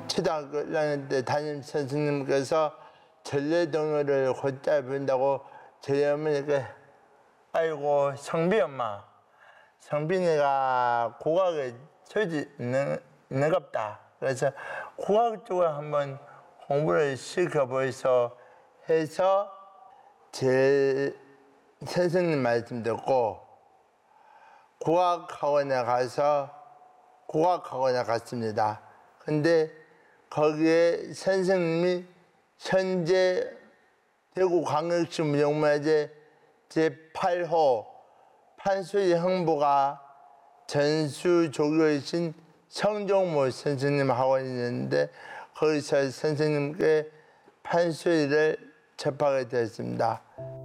초등학교 1학년 때 담임 선생님께서 전래동요를 곧잘 부른다고 저희 어머니께 아이고 성빈 엄마, 성빈이가 국악에 소질이 있는갑다. 그래서 국악 쪽을 한번 공부를 시켜보이소 해서 제 선생님 말씀 듣고 국악학원에 갔습니다. 근데 거기에 선생님이 현재 대구광역시 무형문화재 제8호 판소리 흥부가 전수조교이신 성종모 선생님 학원이 있는데 거기서 선생님께 판소리를 접하게 되었습니다.